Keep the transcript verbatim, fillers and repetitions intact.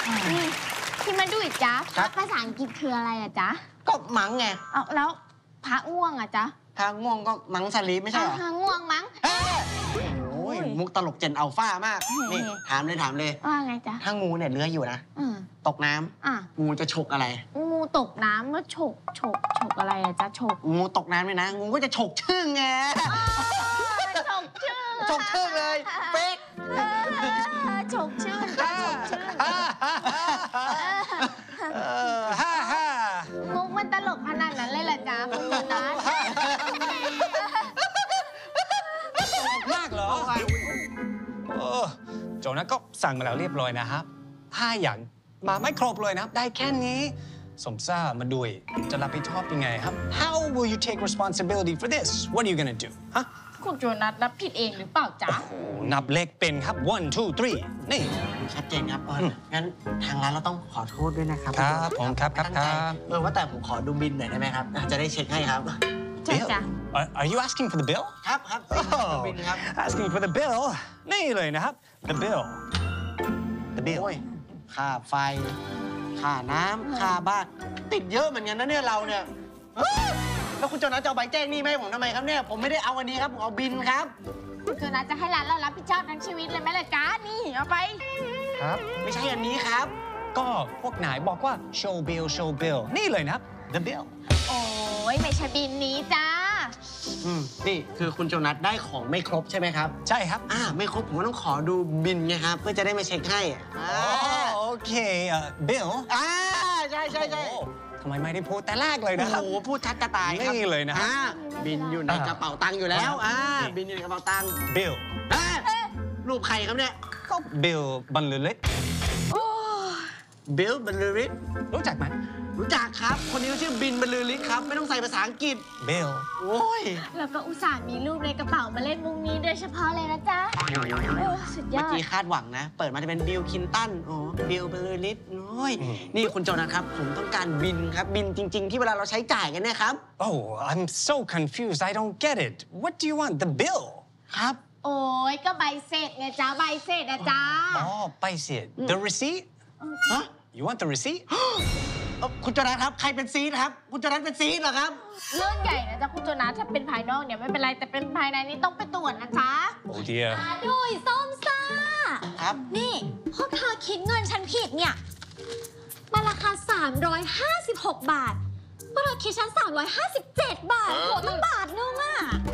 ที่มาดูอีกจ๊ะภาษาอังกฤษคืออะไรอะจ๊ะก็มังไงเอาแล้วพระง่วงอะจ๊ะพระง่วงก็มังสลีไม่ใช่เหรอพระง่วงมั้งโอ้ยมุกตลกเจนอัลฟามากนี่ถามเลยถามเลยว่าไงจ๊ะถ้างูเนี่ยเลื้อยอยู่นะตกน้ำงูจะฉกอะไรงูตกน้ำแล้วฉกฉกฉกอะไรอะจ๊ะฉกงูตกน้ำเลยนะงูก็จะฉกชื่อไงฉกชื่อฉกชื่อเลยเป๊กฉกชื่อฉกชื่อฮ่าฮ่ามุกมันตลกขนาดนั้นเลยเหรอจ๊ะคุณโจนัสมากเหรอโอ้โจนัสก็สั่งมาแล้วเรียบร้อยนะครับห้าอย่างมาไม่ครบเลยนะครับได้แค่นี้สมซ่ามาด้วยจะรับผิดชอบยังไงครับ How will you take responsibility for this What are you gonna do ฮะคุณโจนัสนับผิดเองหรือเปล่าจ๊ะนับเลขเป็นครับ one two three นี่ชัดเจนครับเอองั้นทางร้านเราต้องขอโทษด้วยนะครับครับผมครับครับครับเออว่าแต่ผมขอดูบินหน่อยได้ไหมครับจะได้เช็คให้ครับจ้ะ Are you asking for the bill ครับครับบินครับ asking for the bill นี่เลยนะครับ the bill the bill ค่าไฟค่าน้ำค่าบ้านติดเยอะเหมือนกันนะเนี่ยเราเนี่ยแล้วคุณโจนัสจะเอาใบแจ้งหนี้มาให้ผมทำไมครับเนี่ยผมไม่ได้เอาอันนี้ครับผมเอาบินครับคุณโจนัสจะให้ร้านเรารับผิดชอบทั้งชีวิตเลยไหมล่ะจ๊ะนี่เอาไปครับไม่ใช่อันนี้ครับก็พวกนายบอกว่า show bill show bill นี่เลยนะครับ the bill โอ้ยไม่ใช่บินนี้จ้าอืมนี่คือคุณโจนัสได้ของไม่ครบใช่ไหมครับใช่ครับอ่าไม่ครบผมก็ต้องขอดูบินไงครับเพื่อจะได้มาเช็คให้อ๋อโอเคเอ่อ bill อ่าใช่ใช่ใช่ทำไมไม่ได้พูดแต่แรกเลยนะครับโอ้โหพูดชัดจะตายครับนี่เลยนะบินอยู่ในกระเป๋าตังค์อยู่แล้วอ่าบินอยู่ในกระเป๋าตังค์ bill รูปใครครับเนี่ยก็ bill บรรลือฤทธิ์บิลบรรลือฤทธิ์รู้จักไหมรู้จักครับคนนี้ชื่อบินบรรลือฤทธิ์ครับไม่ต้องใส่ภาษาอังกฤษ bill โอ้ยแล้วก็อุตส่าห์มีรูปในกระเป๋ามาเล่นมุกนี้โดยเฉพาะเลยนะจ๊ะสุดยอดเมื่อกี้คาดหวังนะเปิดมาจะเป็นบิลคินตันโอ้บิลบรรลือฤทธิ์โอ้ยนี่คุณโจนัสครับผมต้องการบินครับบินจริงๆที่เวลาเราใช้จ่ายกันเนี่ยครับ Oh I'm so confused I don't get it What do you want the bill ครับโอ้ยก็ใบเสร็จไงจ๊ะใบเสร็จนะจ๊ะอ๋อใบเสร็จ the receipt ฮะ You want the receipt คุณโจนัสครับใครเป็นซีดครับคุณโจนัสเป็นซีดเหรอครับเรื่องใหญ่นะจ๊ะคุณโจนัสถ้าเป็นภายนอกเนี่ยไม่เป็นไรแต่เป็นภายในนี่ต้องไปตรวจนะจ๊ะ Oh dear ดุยส้มซ่าครับนี่พวกเธอคิดเงินฉันผิดเนี่ยมันราคาสามร้อยห้าสิบหกบาทพวกเธอคิดฉันสามร้อยห้าสิบเจ็ดบาทโหตั้งบาทนึงอะ